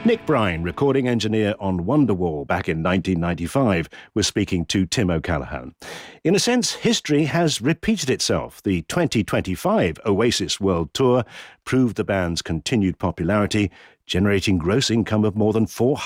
Nick Brine, recording engineer on Wonderwall back in 1995, was speaking to Tim O'Callaghan. In a sense, history has repeated itself. The 2025 Oasis World Tour proved the band's continued popularity, generating gross income of more than $400